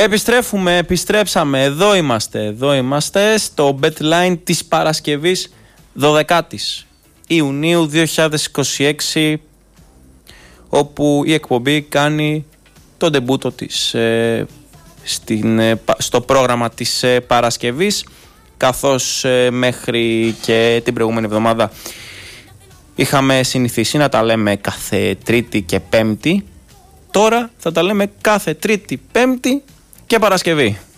Επιστρέψαμε, εδώ είμαστε στο BetLine της Παρασκευής 12ης Ιουνίου 2026, όπου η εκπομπή κάνει το ντεμπούτο της στο πρόγραμμα της Παρασκευής, καθώς μέχρι και την προηγούμενη εβδομάδα είχαμε συνηθίσει να τα λέμε κάθε Τρίτη και Πέμπτη. Τώρα θα τα λέμε κάθε Τρίτη, Πέμπτη και Παρασκευή.